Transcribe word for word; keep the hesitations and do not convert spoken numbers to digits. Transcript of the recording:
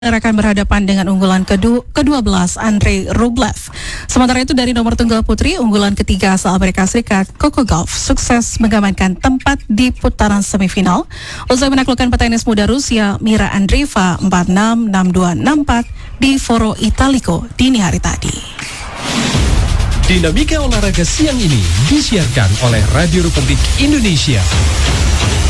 akan berhadapan dengan unggulan kedua, kedua belas Andrei Rublev. Sementara itu dari nomor tunggal putri, unggulan ketiga asal Amerika Serikat Coco Gauff sukses mengamankan tempat di putaran semifinal usai menaklukkan petenis muda Rusia Mira Andreeva empat enam, enam dua, enam empat di Foro Italico dini hari tadi. Dinamika olahraga siang ini disiarkan oleh Radio Rupetik Indonesia.